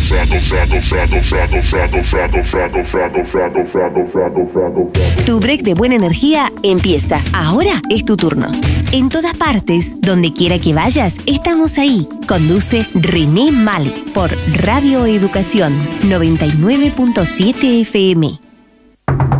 Tu break de buena energía empieza. Ahora es tu turno. En todas partes, donde quiera que vayas, estamos ahí. Conduce René Mali por Radio Educación 99.7 FM.